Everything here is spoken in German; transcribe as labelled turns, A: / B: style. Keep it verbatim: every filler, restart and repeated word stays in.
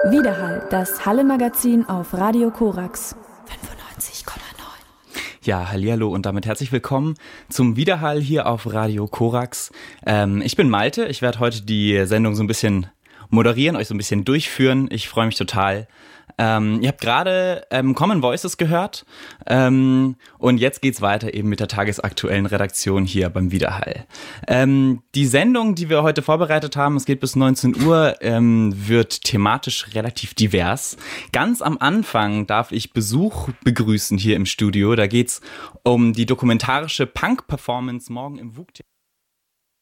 A: Widerhall, das Halle-Magazin auf Radio Korax fünfundneunzig Komma neun.
B: Ja, hallihallo und damit herzlich willkommen zum Widerhall hier auf Radio Korax. Ähm, ich bin Malte, ich werde heute die Sendung so ein bisschen moderieren, euch so ein bisschen durchführen. Ich freue mich total. Ähm, ihr habt gerade ähm, Common Voices gehört ähm, und jetzt geht's weiter eben mit der tagesaktuellen Redaktion hier beim Widerhall. Ähm, die Sendung, die wir heute vorbereitet haben, es geht bis neunzehn Uhr, ähm, wird thematisch relativ divers. Ganz am Anfang darf ich Besuch begrüßen hier im Studio. Da geht's um die dokumentarische Punk-Performance morgen im W U K-Theater.